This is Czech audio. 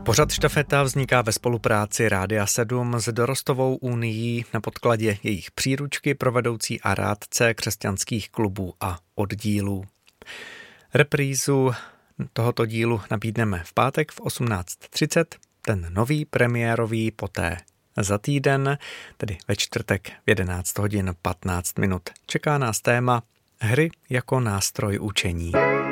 Pořad Štafeta vzniká ve spolupráci Rádia 7 s Dorostovou unií na podkladě jejich příručky pro vedoucí a rádce křesťanských klubů a oddílů. Reprízu tohoto dílu nabídneme v pátek v 18:30, ten nový premiérový poté za týden, tedy ve čtvrtek v 11 hodin 15 minut. Čeká nás téma Hry jako nástroj učení.